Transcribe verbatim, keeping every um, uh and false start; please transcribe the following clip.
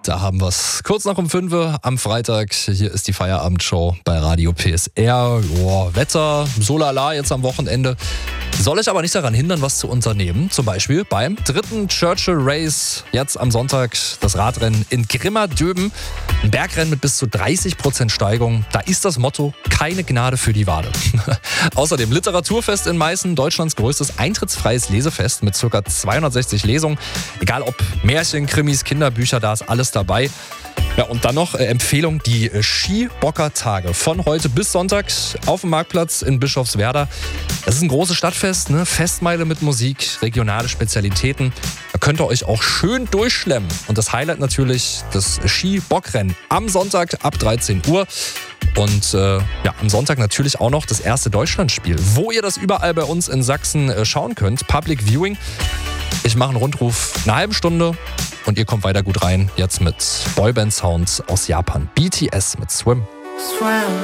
Da haben wir es. Kurz nach um fünf Uhr am Freitag. Hier ist die Feierabendshow bei Radio P S R. Joa, Wetter, so lala jetzt am Wochenende. Soll euch aber nicht daran hindern, was zu unternehmen. Zum Beispiel beim dritten Churchill Race. Jetzt am Sonntag das Radrennen in Grimma-Döben. Ein Bergrennen mit bis zu dreißig Prozent Steigung. Da ist das Motto: keine Gnade für die Wade. Außerdem Literaturfest in Meißen. Deutschlands größtes eintrittsfreies Lesefest mit ca. zweihundertsechzig Lesungen. Egal ob Märchen, Krimis, Kinderbücher, da ist alles dabei. Ja, und dann noch äh, Empfehlung, die äh, Skibockertage von heute bis Sonntag auf dem Marktplatz in Bischofswerda. Das ist ein großes Stadtfest, ne? Festmeile mit Musik, regionale Spezialitäten. Da könnt ihr euch auch schön durchschlemmen. Und das Highlight natürlich das Skibockrennen am Sonntag ab dreizehn Uhr. Und äh, ja, am Sonntag natürlich auch noch das erste Deutschlandspiel, wo ihr das überall bei uns in Sachsen äh, schauen könnt. Public Viewing. Ich mache einen Rundruf, eine halbe Stunde. Und ihr kommt weiter gut rein, jetzt mit Boyband-Sounds aus Japan. B T S mit Swim. Swim.